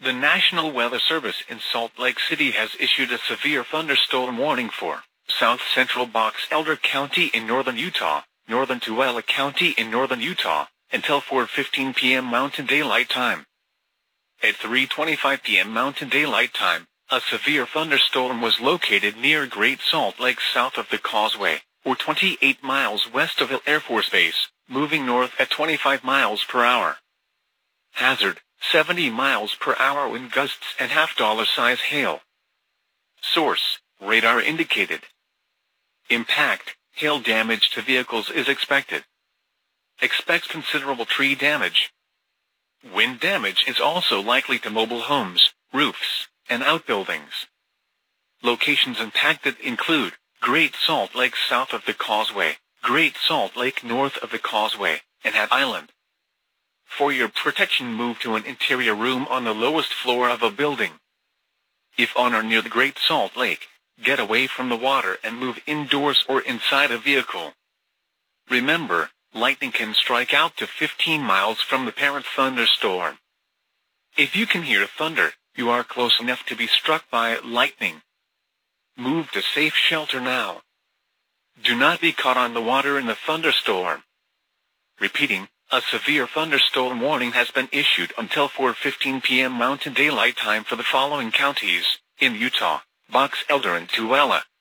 The National Weather Service in Salt Lake City has issued a severe thunderstorm warning for south central Box Elder County in northern Utah, northern Tooele County in northern Utah, until 4:15 p.m. Mountain Daylight Time. At 3:25 p.m. Mountain Daylight Time, a severe thunderstorm was located near Great Salt Lake south of the Causeway, or 28 miles west of Hill Air Force Base, moving north at 25 miles per hour. Hazard: 70 miles per hour wind gusts and $half size hail. Source: radar indicated. Impact: hail damage to vehicles is expected. Expects considerable tree damage. Wind damage is also likely to mobile homes, roofs, and outbuildings. Locations impacted include Great Salt Lake south of the Causeway, Great Salt Lake north of the Causeway, and Hat Island. For your protection, move to an interior room on the lowest floor of a building. If on or near the Great Salt Lake, get away from the water and move indoors or inside a vehicle. Remember, lightning can strike out to 15 miles from the parent thunderstorm. If you can hear thunder, you are close enough to be struck by lightning. Move to safe shelter now. Do not be caught on the water in the thunderstorm. Repeating, a severe thunderstorm warning has been issued until 4:15 p.m. Mountain Daylight Time for the following counties in Utah: Box Elder and Tooele.